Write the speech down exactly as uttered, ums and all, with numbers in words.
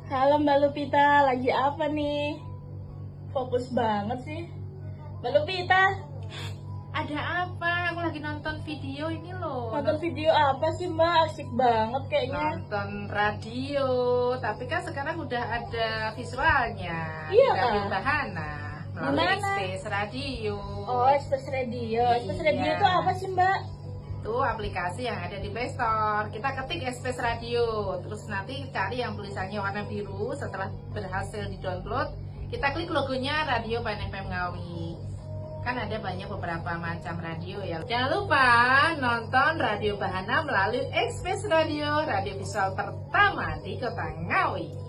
Halo Mbak Lupita, lagi apa nih? Fokus banget sih. Mbak Lupita, Ada apa? Aku lagi nonton video ini loh. nonton video apa sih Mbak? Asik banget kayaknya. Nonton radio, tapi kan sekarang udah ada visualnya. Iya, di Radio Kak. Bahana melalui Dimana? Express Radio. Oh, Express Radio. Express Radio Iya. itu apa sih Mbak? Itu aplikasi yang ada di Play Store. Kita ketik Express Radio, terus nanti cari yang tulisannya warna biru. Setelah berhasil di-download, kita klik logonya Radio Pan F M Ngawi. Kan ada banyak beberapa macam radio ya. Jangan lupa nonton Radio Bahana melalui Express Radio, radio visual pertama di Kota Ngawi.